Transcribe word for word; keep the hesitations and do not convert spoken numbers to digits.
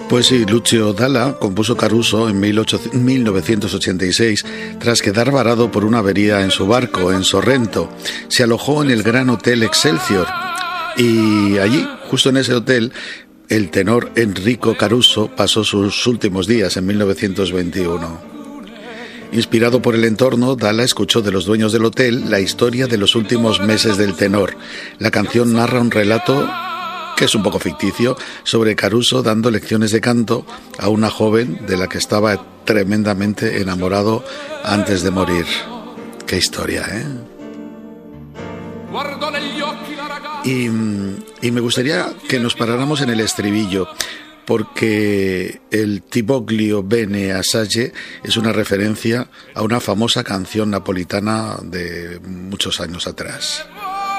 Pues sí, Lucio Dalla compuso Caruso en mil novecientos ochenta y seis tras quedar varado por una avería en su barco en Sorrento. Se alojó en el Gran Hotel Excelsior y allí, justo en ese hotel, el tenor Enrico Caruso pasó sus últimos días en mil novecientos veintiuno. Inspirado por el entorno, Dalla escuchó de los dueños del hotel la historia de los últimos meses del tenor. La canción narra un relato que es un poco ficticio, sobre Caruso dando lecciones de canto a una joven de la que estaba tremendamente enamorado antes de morir. Qué historia, ¿eh? Y, y me gustaría que nos paráramos en el estribillo, porque el Ti voglio bene assai es una referencia a una famosa canción napolitana de muchos años atrás.